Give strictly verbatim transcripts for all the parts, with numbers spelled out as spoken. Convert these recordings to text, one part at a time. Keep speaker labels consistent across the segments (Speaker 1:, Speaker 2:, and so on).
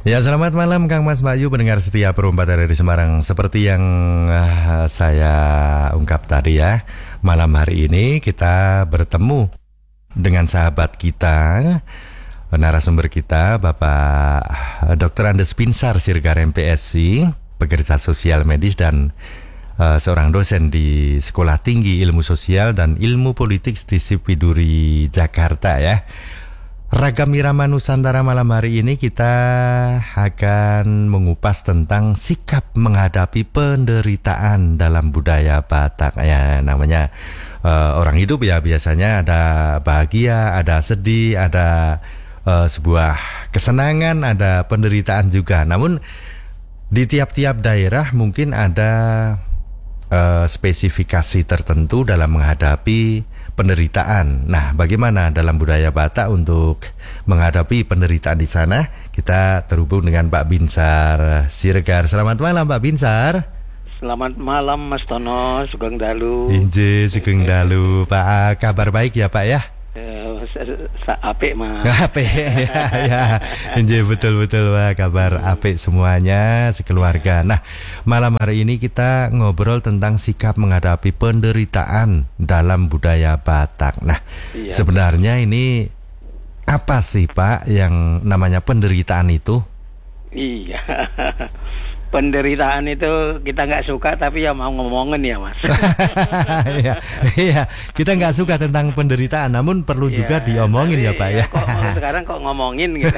Speaker 1: Ya, selamat malam Kang Mas Bayu, pendengar setia Perumpat dari Semarang. Seperti yang uh, saya ungkap tadi ya, malam hari ini kita bertemu dengan sahabat kita, narasumber kita, Bapak dokter Andes Pinsar Siregar M Psi, pekerja sosial medis dan uh, seorang dosen di Sekolah Tinggi Ilmu Sosial dan Ilmu Politik di Sipiduri, Jakarta ya. Ragam Irama Nusantara malam hari ini kita akan mengupas tentang sikap menghadapi penderitaan dalam budaya Batak. Ya, namanya uh, orang hidup ya, biasanya ada bahagia, ada sedih, ada uh, sebuah kesenangan, ada penderitaan juga. Namun di tiap-tiap daerah mungkin ada uh, spesifikasi tertentu dalam menghadapi penderitaan. Nah, bagaimana dalam budaya Batak untuk menghadapi penderitaan di sana? Kita terhubung dengan Pak Pinsar Siregar. Selamat malam Pak Pinsar.
Speaker 2: Selamat malam Mas Tono, Sugeng Dalu.
Speaker 1: Inje, Sugeng Dalu. Pak, kabar baik ya Pak ya?
Speaker 2: Apik Mas.
Speaker 1: Apik ya, ya. Inje, betul-betul Pak, kabar apik semuanya, sekeluarga. Nah, malam hari ini kita ngobrol tentang sikap menghadapi penderitaan dalam budaya Batak. Nah, iya, sebenarnya ini apa sih Pak yang namanya penderitaan itu?
Speaker 2: Iya. Penderitaan itu kita nggak suka tapi ya mau ngomongin ya Mas.
Speaker 1: Iya, iya, kita nggak suka tentang penderitaan, namun perlu ya, juga diomongin ya Pak ya.
Speaker 2: Kok sekarang kok ngomongin gitu.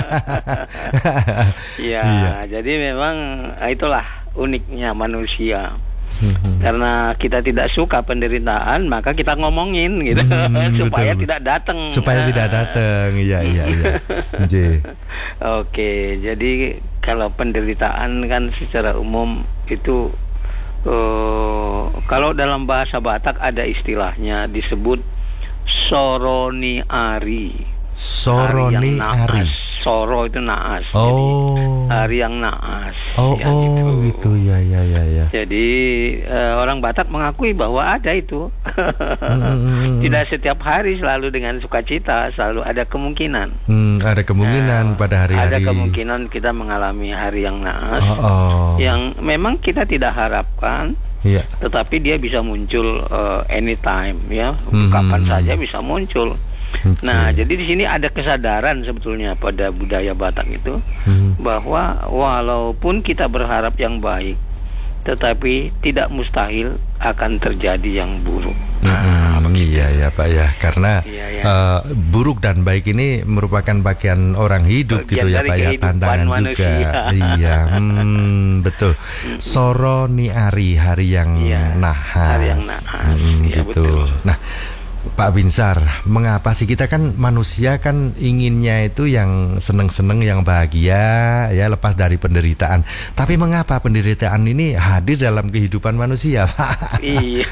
Speaker 2: Ya, iya. Jadi memang itulah uniknya manusia. Hmm. Karena kita tidak suka penderitaan, maka kita ngomongin gitu, hmm, supaya betul. tidak datang.
Speaker 1: Supaya nah. tidak datang, iya iya iya.
Speaker 2: Oke, jadi kalau penderitaan kan secara umum itu, uh, kalau dalam bahasa Batak ada istilahnya disebut soroni ari.
Speaker 1: Soroni ari.
Speaker 2: Soro itu naas.
Speaker 1: Oh.
Speaker 2: Jadi hari yang naas.
Speaker 1: Oh,
Speaker 2: ya,
Speaker 1: oh gitu. gitu ya ya ya ya.
Speaker 2: Jadi uh, orang Batak mengakui bahwa ada itu. hmm. Tidak setiap hari selalu dengan sukacita, selalu ada kemungkinan.
Speaker 1: Hmm, ada kemungkinan nah, pada hari-hari.
Speaker 2: Ada kemungkinan kita mengalami hari yang naas,
Speaker 1: oh, oh.
Speaker 2: yang memang kita tidak harapkan.
Speaker 1: Iya.
Speaker 2: Tetapi dia bisa muncul uh, anytime ya, hmm. kapan saja bisa muncul. Okay. Nah, jadi di sini ada kesadaran sebetulnya pada budaya Batak itu, hmm. bahwa walaupun kita berharap yang baik, tetapi tidak mustahil akan terjadi yang buruk.
Speaker 1: Nah, hmm, iya ya Pak ya, karena iya, ya. Uh, buruk dan baik ini merupakan bagian orang hidup bagian gitu ya Pak ya, tantangan manusia. Juga. Iya, hmm, betul. Soro ni ari, hari yang iya, nahas.
Speaker 2: Hari yang nahas.
Speaker 1: Hmm,
Speaker 2: ya,
Speaker 1: gitu.
Speaker 2: Betul.
Speaker 1: Nah, Pak Pinsar, mengapa sih kita kan manusia kan inginnya itu yang seneng-seneng, yang bahagia, ya lepas dari penderitaan. Tapi mengapa penderitaan ini hadir dalam kehidupan manusia, Pak?
Speaker 2: Iya.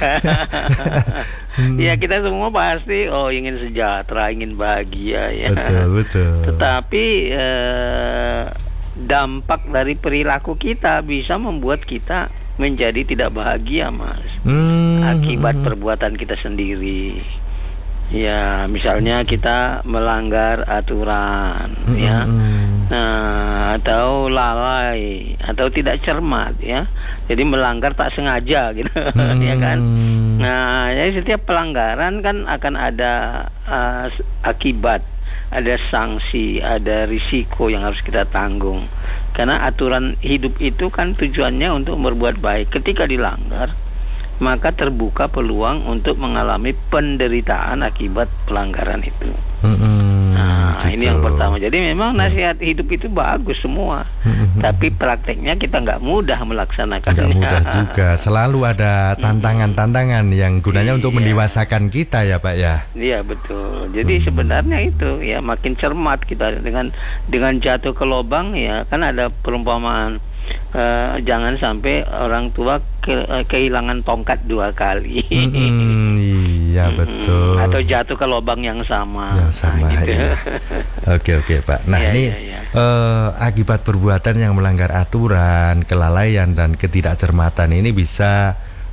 Speaker 2: hmm. Ya kita semua pasti oh ingin sejahtera, ingin bahagia ya.
Speaker 1: Betul, betul.
Speaker 2: Tetapi eh, dampak dari perilaku kita bisa membuat kita menjadi tidak bahagia, Mas. Hmm. Akibat perbuatan kita sendiri. Ya, misalnya kita melanggar aturan, hmm. ya, nah, atau lalai, atau tidak cermat, ya. Jadi melanggar tak sengaja, gitu, hmm. ya kan. Nah, jadi setiap pelanggaran kan akan ada uh, akibat, ada sanksi, ada risiko yang harus kita tanggung. Karena aturan hidup itu kan tujuannya untuk berbuat baik. Ketika dilanggar, maka terbuka peluang untuk mengalami penderitaan akibat pelanggaran itu. Mm-hmm, nah, gitu. Ini yang pertama. Jadi memang nasihat hidup itu bagus semua, mm-hmm. tapi prakteknya kita nggak mudah melaksanakannya.
Speaker 1: Nggak mudah juga. Selalu ada tantangan-tantangan yang gunanya iya. untuk mendewasakan kita ya Pak ya.
Speaker 2: Iya betul. Jadi mm-hmm. sebenarnya itu ya makin cermat kita dengan dengan jatuh ke lubang ya kan ada perumpamaan. Uh, jangan sampai orang tua ke, uh, kehilangan tongkat dua kali.
Speaker 1: Mm-hmm, iya betul.
Speaker 2: Atau jatuh ke lubang yang sama.
Speaker 1: Yang sama.
Speaker 2: Nah, gitu.
Speaker 1: Iya. Oke oke Pak. Nah ya, ini ya, ya. Uh, akibat perbuatan yang melanggar aturan, kelalaian dan ketidakcermatan ini bisa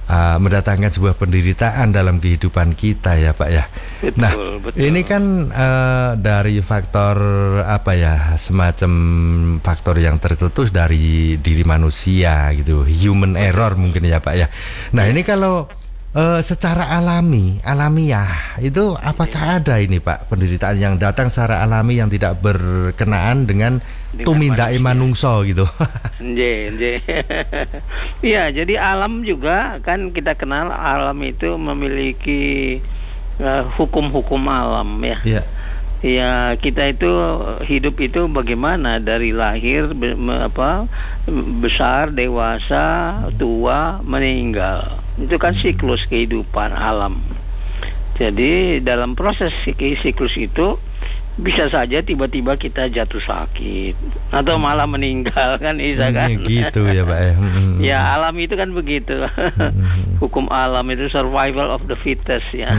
Speaker 1: uh, mendatangkan sebuah penderitaan dalam kehidupan kita ya Pak ya.
Speaker 2: Betul,
Speaker 1: nah
Speaker 2: betul.
Speaker 1: ini kan uh, dari faktor apa ya, semacam faktor yang tercetus dari diri manusia gitu, human error mungkin ya Pak ya. Nah ini kalau Uh, secara alami, alamiah itu apakah ada ini Pak penderitaan yang datang secara alami yang tidak berkenaan dengan, dengan tumindake manungso gitu?
Speaker 2: Nje, nje. Iya, jadi alam juga kan kita kenal alam itu memiliki uh, hukum-hukum alam ya.
Speaker 1: Iya.
Speaker 2: Ya kita itu hidup itu bagaimana dari lahir be, me, apa besar, dewasa, tua, meninggal. Itu kan siklus kehidupan alam. Jadi dalam proses siklus itu bisa saja tiba-tiba kita jatuh sakit atau malah meninggal kan bisa kan?
Speaker 1: Gitu ya Pak ya.
Speaker 2: Ya alam itu kan begitu. Hukum alam itu survival of the fittest ya.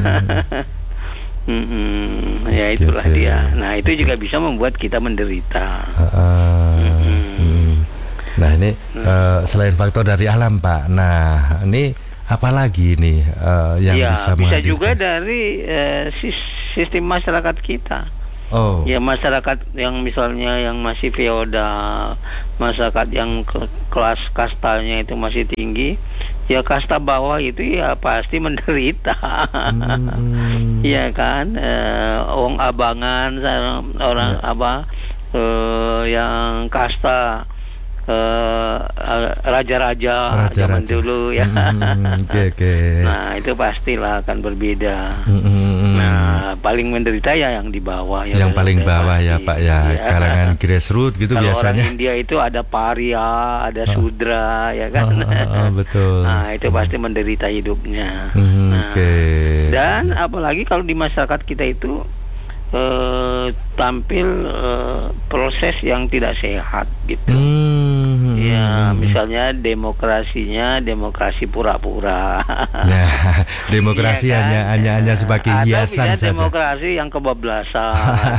Speaker 2: Hmm, ya itulah okay. dia. Nah itu juga bisa membuat kita menderita. Uh, uh,
Speaker 1: hmm. Nah ini uh, selain faktor dari alam Pak. Nah ini apalagi nih uh, yang
Speaker 2: ya,
Speaker 1: bisa
Speaker 2: bisa
Speaker 1: menghadirkan?
Speaker 2: juga dari uh, sistem masyarakat kita.
Speaker 1: Oh.
Speaker 2: Ya masyarakat yang misalnya yang masih feodal, masyarakat yang ke kelas kastanya itu masih tinggi, ya kasta bawah itu ya pasti menderita.
Speaker 1: Hmm.
Speaker 2: Iya kan, eh, orang abangan, orang ya. apa, eh, yang kasta Uh, raja-raja zaman dulu ya.
Speaker 1: Mm, okay, okay.
Speaker 2: Nah itu pastilah akan berbeda.
Speaker 1: Mm-hmm.
Speaker 2: Nah paling menderita ya yang di bawah ya.
Speaker 1: Yang paling bawah pasti. Ya Pak ya, ya. Kalangan grassroots gitu. Kalau biasanya.
Speaker 2: Orang India itu ada paria, ada sudra ya kan.
Speaker 1: Oh, oh, oh, betul.
Speaker 2: Nah itu pasti menderita hidupnya.
Speaker 1: Mm,
Speaker 2: nah,
Speaker 1: okay.
Speaker 2: Dan apalagi kalau di masyarakat kita itu Uh, tampil uh, proses yang tidak sehat gitu. Hmm, ya, misalnya demokrasinya demokrasi pura-pura.
Speaker 1: Ya, demokrasi ya kan? hanya hanya hanya sebagai hiasan saja.
Speaker 2: Demokrasi yang kebablasan.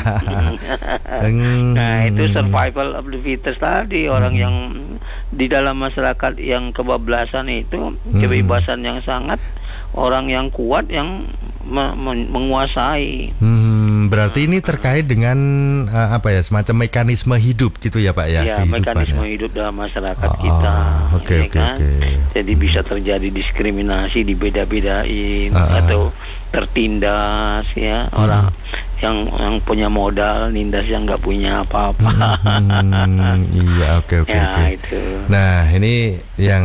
Speaker 2: Nah, itu survival of the fittest tadi, orang hmm. yang di dalam masyarakat yang kebablasan itu hmm. kebebasan yang sangat, orang yang kuat yang me- me- menguasai.
Speaker 1: Hmm, berarti ini terkait dengan uh, apa ya, semacam mekanisme hidup gitu ya Pak ya?
Speaker 2: Ya, mekanisme hidup dalam masyarakat
Speaker 1: oh,
Speaker 2: kita.
Speaker 1: Oke
Speaker 2: ya
Speaker 1: oke
Speaker 2: kan?
Speaker 1: oke.
Speaker 2: Jadi bisa terjadi diskriminasi, dibeda-bedain uh, atau tertindas ya, hmm. orang yang yang punya modal nindas yang nggak punya apa-apa.
Speaker 1: Hmm, iya oke oke
Speaker 2: ya,
Speaker 1: oke.
Speaker 2: Itu.
Speaker 1: Nah ini yang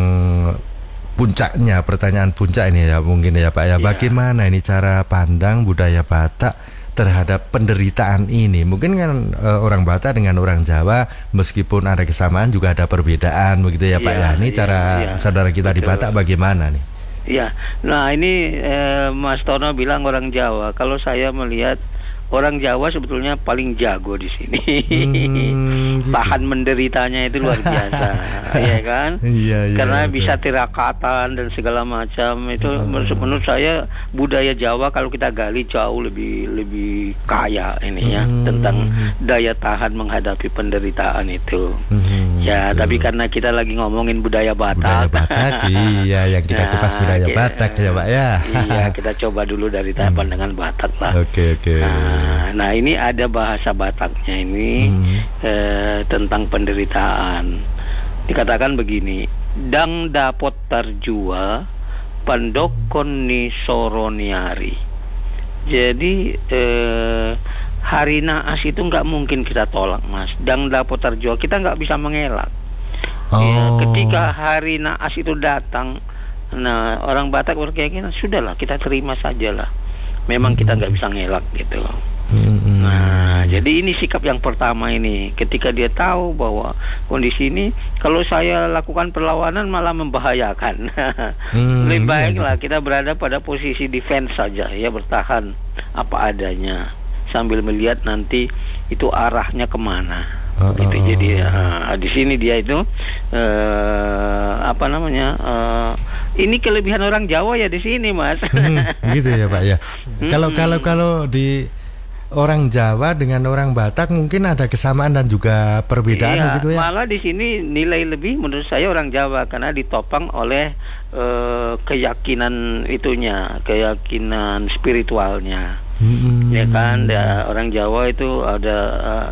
Speaker 1: puncaknya, pertanyaan puncak ini ya mungkin ya Pak ya. Bagaimana ini cara pandang budaya Batak terhadap penderitaan ini? Mungkin kan e, orang Batak dengan orang Jawa meskipun ada kesamaan juga ada perbedaan begitu ya Pak ya. Ini ya, cara ya, saudara kita betul. Di Batak bagaimana nih?
Speaker 2: Ya, nah ini eh, Mas Tono bilang orang Jawa. Kalau saya melihat orang Jawa sebetulnya paling jago di sini. Hmm, gitu. Tahan menderitanya itu luar biasa, ya kan? Iya, iya, karena betul. Bisa tirakatan dan segala macam itu. Hmm. Menurut saya budaya Jawa kalau kita gali jauh lebih lebih kaya ini ya, hmm. tentang daya tahan menghadapi penderitaan itu. Hmm, ya, betul. Tapi karena kita lagi ngomongin budaya Batak. Budaya
Speaker 1: Batak, iya, yang kita kupas nah, budaya kita, Batak ya Pak ya.
Speaker 2: Iya, kita coba dulu dari pandangan Batak lah.
Speaker 1: Oke okay, oke. Okay.
Speaker 2: Nah, nah ini ada bahasa Bataknya ini hmm. eh, tentang penderitaan. Dikatakan begini, dang dapot tarjua pandokon ni soroniari. Jadi eh, hari naas itu nggak mungkin kita tolak Mas. Dang dapot tarjua kita nggak bisa mengelak. Oh. Ya, ketika hari naas itu datang, nah orang Batak berkeyakinan sudahlah kita terima sajalah. Memang hmm. kita nggak bisa ngelak gitu. Hmm. Nah, jadi ini sikap yang pertama ini. Ketika dia tahu bahwa kondisi ini, kalau saya lakukan perlawanan malah membahayakan. hmm, Lebih baiklah iya. kita berada pada posisi defense saja, ya bertahan apa adanya, sambil melihat nanti itu arahnya kemana. Uh, gitu. Uh, jadi uh, di sini dia itu uh, apa namanya? Uh, ini kelebihan orang Jawa ya di sini, Mas.
Speaker 1: hmm, gitu ya Pak ya. Kalau hmm. kalau kalau di orang Jawa dengan orang Batak mungkin ada kesamaan dan juga perbedaan
Speaker 2: iya,
Speaker 1: begitu ya.
Speaker 2: Malah di sini nilai lebih menurut saya orang Jawa karena ditopang oleh uh, keyakinan itunya, keyakinan spiritualnya. Hmm. Ya kan, ya, orang Jawa itu ada uh,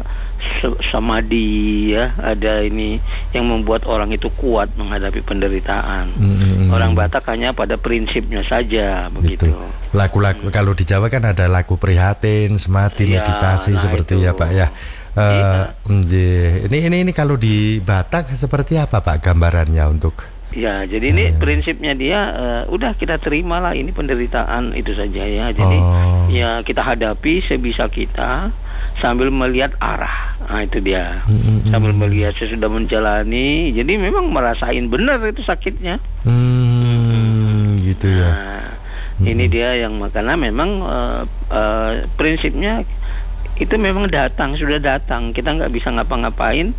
Speaker 2: samadhi ya, ada ini yang membuat orang itu kuat menghadapi penderitaan. Hmm. Orang Batak hanya pada prinsipnya saja begitu.
Speaker 1: Laku-laku hmm. kalau di Jawa kan ada laku prihatin, samadhi, ya, meditasi nah seperti itu. Ya Pak ya. Uh, iya. Ini ini ini kalau di Batak seperti apa Pak gambarannya untuk?
Speaker 2: Ya, jadi ini hmm. prinsipnya dia uh, udah kita terimalah ini penderitaan itu saja ya. Jadi oh. ya kita hadapi sebisa kita sambil melihat arah. Nah itu dia. Hmm. Sambil melihat sesudah menjalani. Jadi memang merasain benar itu sakitnya.
Speaker 1: Hmm, gitu ya.
Speaker 2: Nah, hmm. ini dia yang makanya memang uh, uh, prinsipnya itu memang datang, sudah datang. Kita nggak bisa ngapa-ngapain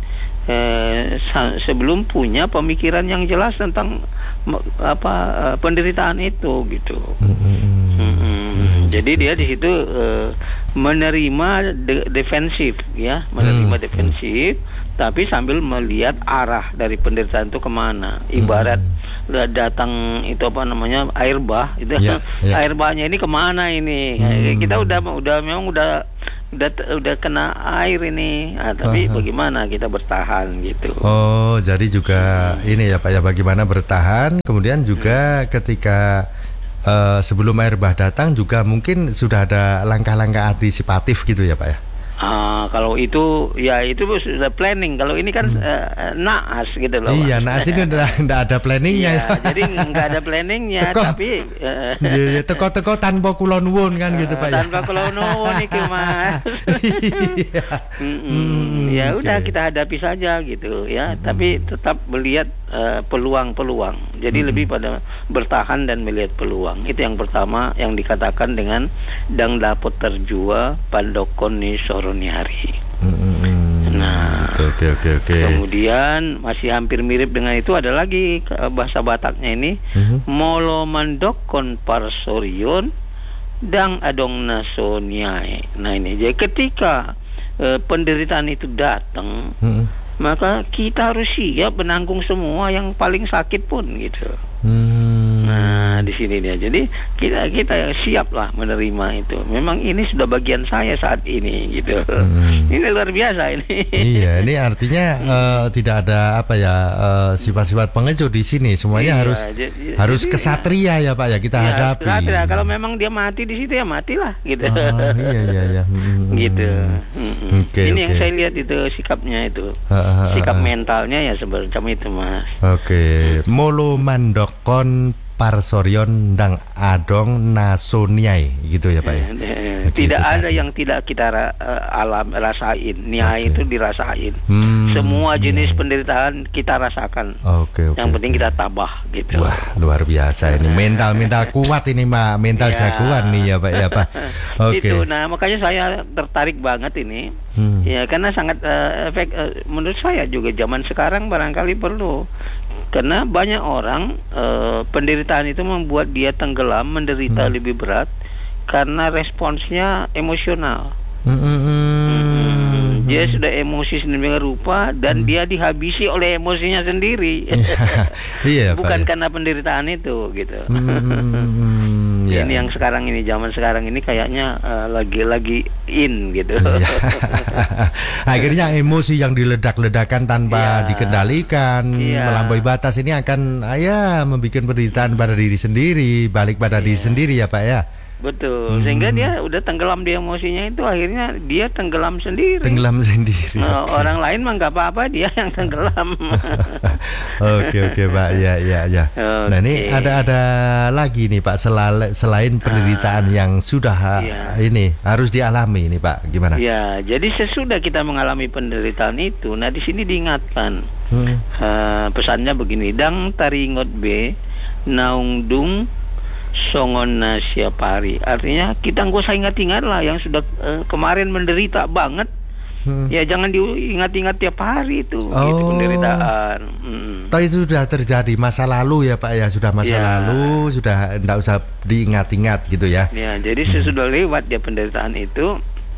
Speaker 2: Eh, sebelum punya pemikiran yang jelas tentang apa uh, penderitaan itu gitu. Mm-hmm. Mm-hmm. Jadi dia di situ uh, menerima de- defensif ya, menerima mm-hmm. defensif, tapi sambil melihat arah dari penderitaan itu kemana. Ibarat mm-hmm. datang itu apa namanya air bah, itu yeah, yeah. air bahnya ini kemana ini? Mm-hmm. Kita udah udah memang udah udah udah kena air ini, nah, tapi uh-huh. bagaimana kita bertahan gitu.
Speaker 1: Oh, jadi juga hmm. ini ya Pak ya, bagaimana bertahan. Kemudian juga hmm. ketika uh, sebelum air bah datang juga mungkin sudah ada langkah-langkah antisipatif gitu ya Pak ya.
Speaker 2: Ah, kalau itu ya itu sudah planning. Kalau ini kan hmm. uh, naas gitu loh.
Speaker 1: Iya, naas ini udah enggak ada planningnya.
Speaker 2: Iya, jadi enggak ada planningnya, teko, tapi uh,
Speaker 1: iya, teko-teko tanpa kula nuwun kan uh, gitu Pak.
Speaker 2: Tanpa kula nuwun iki Mas.
Speaker 1: Iya.
Speaker 2: hmm, ya udah okay. kita hadapi saja gitu ya, hmm. tapi tetap melihat uh, peluang-peluang. Jadi hmm. lebih pada bertahan dan melihat peluang. Itu yang pertama yang dikatakan dengan dang dapot terjua pandokon ni soroni hari. Mm-hmm. Nah,
Speaker 1: oke oke oke.
Speaker 2: Kemudian masih hampir mirip dengan itu ada lagi bahasa Bataknya ini, mm-hmm. molo mandokon parsorion dang adong nasoniai. Nah ini jadi ketika uh, penderitaan itu datang, mm-hmm. maka kita harus siap menanggung semua yang paling sakit pun gitu. Hmm. Nah di sini dia. Jadi kita kita siap lah menerima itu. Memang ini sudah bagian saya saat ini gitu. Hmm. Ini luar biasa ini.
Speaker 1: Iya, ini artinya uh, tidak ada apa ya uh, sifat-sifat pengecut di sini. Semuanya iya, harus jadi, harus kesatria ya Pak ya kita iya, hadapi. Kesatria.
Speaker 2: Kalau memang dia mati di situ ya matilah gitu.
Speaker 1: Oh, iya iya iya. Hmm.
Speaker 2: Gitu. Hmm. Okay, ini okay. yang saya lihat itu sikapnya itu. Ha, ha, ha, Sikap ha. mentalnya ya semacam itu Mas.
Speaker 1: Oke. Okay. Molo mandok kon parsorion dang adong nasoniai gitu ya Pak ya.
Speaker 2: Tidak ada yang tidak kita uh, alam rasain. Niai okay. itu dirasain. Hmm, Semua jenis yeah. penderitaan kita rasakan.
Speaker 1: Okay, okay,
Speaker 2: yang penting
Speaker 1: okay.
Speaker 2: kita tabah gitu.
Speaker 1: Wah, luar biasa ini. Mental mental kuat ini Pak, mental yeah. jagoan nih ya Pak ya Pak. Oke. Okay.
Speaker 2: Itu nah makanya saya tertarik banget ini. Hmm. Ya karena sangat uh, efek uh, menurut saya juga zaman sekarang barangkali perlu. Karena banyak orang uh, penderitaan itu membuat dia tenggelam, menderita hmm. lebih berat karena responsnya emosional. Hmm. Hmm. Dia sudah emosi sedemikian rupa dan hmm. dia dihabisi oleh emosinya sendiri.
Speaker 1: Iya,
Speaker 2: bukan
Speaker 1: Pak,
Speaker 2: karena penderitaan itu gitu.
Speaker 1: Hmm,
Speaker 2: ini
Speaker 1: ya.
Speaker 2: yang sekarang ini zaman sekarang ini kayaknya uh, lagi-lagi in gitu.
Speaker 1: Akhirnya emosi yang diledak-ledakan tanpa ya. dikendalikan ya. melampaui batas ini akan ya membuat penderitaan pada diri sendiri, balik pada ya. diri sendiri ya Pak ya.
Speaker 2: Betul, hmm. sehingga dia udah tenggelam di emosinya itu, akhirnya dia tenggelam sendiri.
Speaker 1: Tenggelam sendiri.
Speaker 2: Uh, okay. Orang lain mah nggak apa-apa, dia yang tenggelam.
Speaker 1: Oke oke Pak, ya ya ya. Okay. Nah ini ada ada lagi nih Pak, selain selain penderitaan uh, yang sudah yeah. ini harus dialami nih Pak, gimana?
Speaker 2: Ya, jadi sesudah kita mengalami penderitaan itu, nah di sini diingatkan hmm. uh, pesannya begini, dang taringot be naung dung songon nasyapari. Artinya kita nggak usah ingat-ingat lah yang sudah uh, kemarin menderita banget. Hmm. Ya jangan diingat-ingat tiap hari itu, oh. gitu penderitaan. Hmm.
Speaker 1: Toh itu sudah terjadi masa lalu ya Pak ya, sudah masa ya. lalu, sudah tidak usah diingat-ingat gitu ya.
Speaker 2: Ya jadi hmm. sesudah lewat ya penderitaan itu,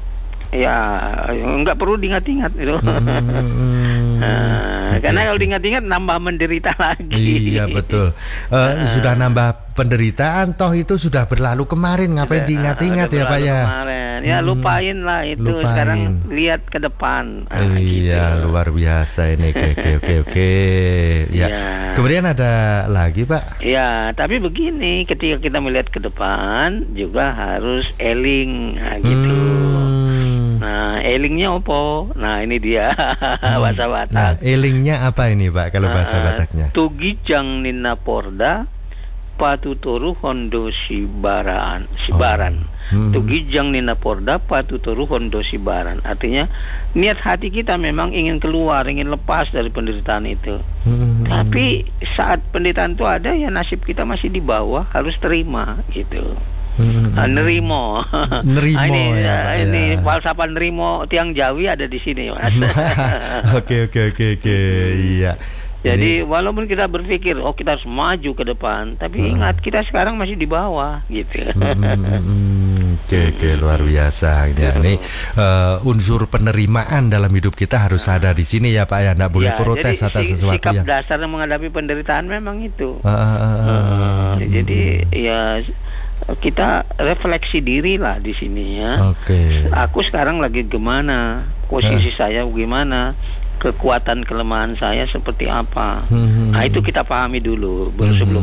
Speaker 2: Ya, nggak perlu diingat-ingat itu.
Speaker 1: Hmm,
Speaker 2: nah,
Speaker 1: okay,
Speaker 2: karena kalau
Speaker 1: okay.
Speaker 2: diingat-ingat nambah menderita lagi.
Speaker 1: Iya betul. Uh, uh, sudah nambah penderitaan, toh itu sudah berlalu kemarin. Ngapain diingat-ingat ya Pak ya?
Speaker 2: Kemarin. Ya lupain lah itu.
Speaker 1: Lupain.
Speaker 2: Sekarang lihat ke depan. Nah,
Speaker 1: iya gitu. Luar biasa ini. Oke oke oke oke. Ya. ya. Kemudian ada lagi Pak.
Speaker 2: Ya, tapi begini, ketika kita melihat ke depan juga harus eling, nah, gitu. Hmm. Nah, elingnya opo? Nah, ini dia bahasa Batak.
Speaker 1: Nah, elingnya apa ini Pak kalau bahasa
Speaker 2: nah,
Speaker 1: Bataknya?
Speaker 2: Tugijang nina porda patuturu hondo sibaran sibaran. Oh. Hmm. Tugijang nina porda patuturu hondo sibaran. Artinya niat hati kita memang ingin keluar, ingin lepas dari penderitaan itu. Hmm. Tapi saat penderitaan itu ada, ya nasib kita masih di bawah, harus terima gitu. Hmm. Uh, nerimo,
Speaker 1: nerimo
Speaker 2: ini,
Speaker 1: ya, Pak,
Speaker 2: ini
Speaker 1: ya.
Speaker 2: falsafah nerimo tiang Jawi ada di sini, Mas.
Speaker 1: Oke oke oke oke, iya.
Speaker 2: Jadi ini... walaupun kita berpikir, oh kita harus maju ke depan, tapi hmm. ingat kita sekarang masih di bawah, gitu.
Speaker 1: Hmm, hmm, oke oke, luar biasa. Ya, ini uh, unsur penerimaan dalam hidup kita harus ada di sini ya Pak ya, tidak boleh ya, protes
Speaker 2: jadi,
Speaker 1: atas
Speaker 2: si,
Speaker 1: sesuatu
Speaker 2: sikap
Speaker 1: yang
Speaker 2: dasar menghadapi penderitaan memang itu.
Speaker 1: Uh, uh, uh,
Speaker 2: uh, jadi ya kita refleksi diri lah di sini ya.
Speaker 1: Oke. Okay.
Speaker 2: Aku sekarang lagi gimana? Posisi uh. saya gimana? Kekuatan kelemahan saya seperti apa? Hmm. Nah itu kita pahami dulu, baru sebelum